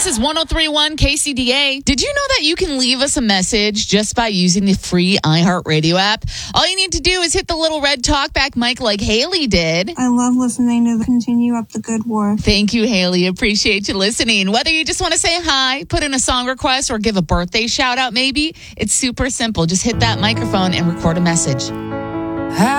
This is 103.1 KCDA. Did you know that you can leave us a message just by using the free iHeartRadio app? All you need to do is hit the little red talkback mic like Haley did. I love listening to Continue Up the Good Work. Thank you, Haley. Appreciate you listening. Whether you just want to say hi, put in a song request, or give a birthday shout out maybe, it's super simple. Just hit that microphone and record a message.